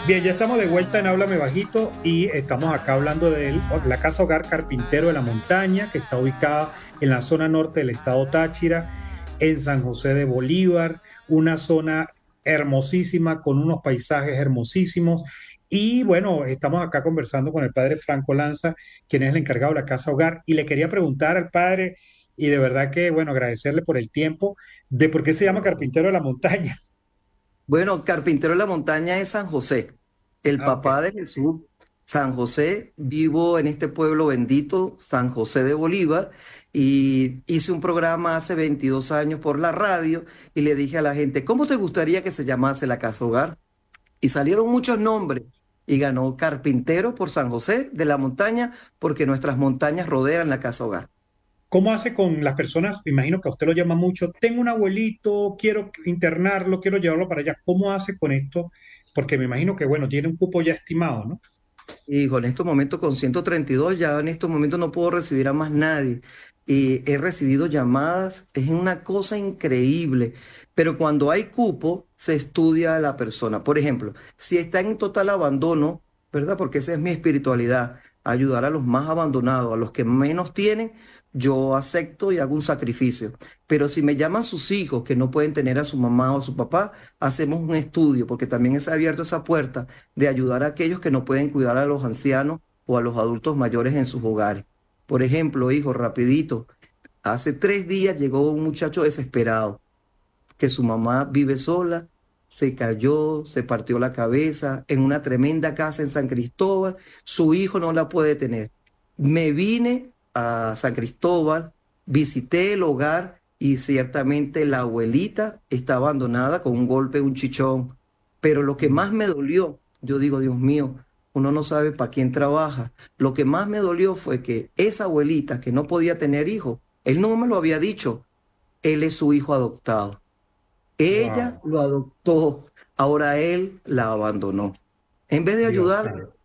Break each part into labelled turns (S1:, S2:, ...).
S1: Bien, ya estamos de vuelta en Háblame Bajito y estamos acá hablando de la Casa Hogar Carpintero de la Montaña, que está ubicada en la zona norte del estado Táchira, en San José de Bolívar, una zona hermosísima con unos paisajes hermosísimos. Y bueno, estamos acá conversando con el padre Franco Lanza, quien es el encargado de la Casa Hogar, y le quería preguntar al padre, y de verdad que, bueno, agradecerle por el tiempo, de por qué se llama Carpintero de la Montaña.
S2: Bueno, Carpintero de la Montaña es San José, el
S1: Ah, ok.
S2: papá de Jesús. San José, vivo en este pueblo bendito, San José de Bolívar, y hice un programa hace 22 años por la radio y le dije a la gente, ¿cómo te gustaría que se llamase la casa hogar? Y salieron muchos nombres y ganó Carpintero por San José de la Montaña porque nuestras montañas rodean la casa hogar.
S1: ¿Cómo hace con las personas? Me imagino que a usted lo llama mucho. Tengo un abuelito, quiero internarlo, quiero llevarlo para allá. ¿Cómo hace con esto? Porque me imagino que, bueno, tiene un cupo ya estimado, ¿no?
S2: Hijo, en estos momentos con 132 ya en estos momentos no puedo recibir a más nadie. Y he recibido llamadas, es una cosa increíble. Pero cuando hay cupo, se estudia a la persona. Por ejemplo, si está en total abandono, ¿verdad? Porque esa es mi espiritualidad, ayudar a los más abandonados, a los que menos tienen, yo acepto y hago un sacrificio. Pero si me llaman sus hijos que no pueden tener a su mamá o a su papá, hacemos un estudio, porque también es abierto esa puerta de ayudar a aquellos que no pueden cuidar a los ancianos o a los adultos mayores en sus hogares. Por ejemplo, hijo, rapidito, hace 3 días llegó un muchacho desesperado, que su mamá vive sola, se cayó, se partió la cabeza en una tremenda casa en San Cristóbal, su hijo no la puede tener. Me vine a San Cristóbal, visité el hogar y ciertamente la abuelita está abandonada con un golpe, un chichón. Pero lo que
S1: Mm.
S2: más me dolió, yo digo, Dios mío, uno no sabe para quién trabaja. Lo que más me dolió fue que esa abuelita que no podía tener hijos, él no me lo había dicho, él es su hijo adoptado. Ella
S1: Wow,
S2: lo adoptó, ahora él la abandonó. En vez de
S1: Dios
S2: ayudarla,
S1: santo.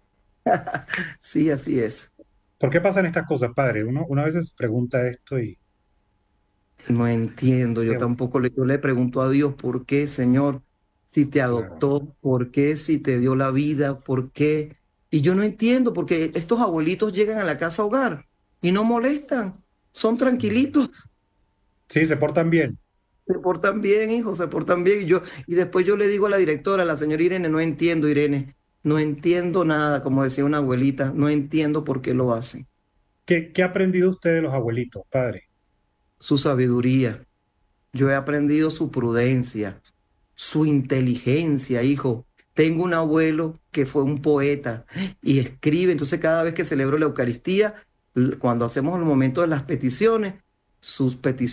S2: sí, así es.
S1: ¿Por qué pasan estas cosas, padre? Uno a veces se pregunta esto y
S2: No entiendo, yo
S1: qué bueno,
S2: tampoco yo le pregunto a Dios, ¿por qué, Señor? Si te
S1: claro.
S2: adoptó, ¿por qué? Si te dio la vida, ¿por qué? Y yo no entiendo, porque estos abuelitos llegan a la casa hogar y no molestan, son
S1: Mm.
S2: tranquilitos.
S1: Sí, se portan bien.
S2: Se portan bien, hijo, se portan bien. Y después yo le digo a la directora, a la señora Irene, no entiendo, Irene, no entiendo nada, como decía una abuelita, no entiendo por qué lo hacen.
S1: ¿Qué ha aprendido usted de los abuelitos, padre?
S2: Su sabiduría, yo he aprendido su prudencia, su inteligencia, hijo. Tengo un abuelo que fue un poeta y escribe, entonces cada vez que celebro la Eucaristía, cuando hacemos el momento de las peticiones, sus peticiones